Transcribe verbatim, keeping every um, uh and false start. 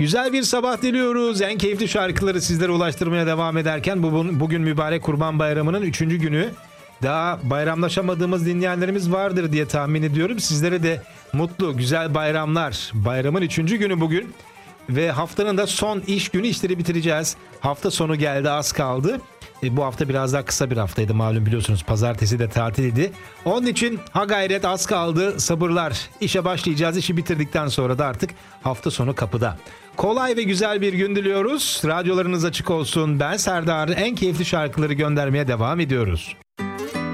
Güzel bir sabah diliyoruz. En keyifli şarkıları sizlere ulaştırmaya devam ederken bu, bugün mübarek Kurban Bayramı'nın üçüncü günü. Daha bayramlaşamadığımız dinleyenlerimiz vardır diye tahmin ediyorum. Sizlere de mutlu, güzel bayramlar. Bayramın üçüncü günü bugün. Ve haftanın da son iş günü, işleri bitireceğiz. Hafta sonu geldi, az kaldı. E, bu hafta biraz daha kısa bir haftaydı malum, biliyorsunuz. Pazartesi de tatildi. Onun için ha gayret, az kaldı, sabırlar. İşe başlayacağız. İşi bitirdikten sonra da artık hafta sonu kapıda. Kolay ve güzel bir gün diliyoruz. Radyolarınız açık olsun. Ben Serdar. En keyifli şarkıları göndermeye devam ediyoruz.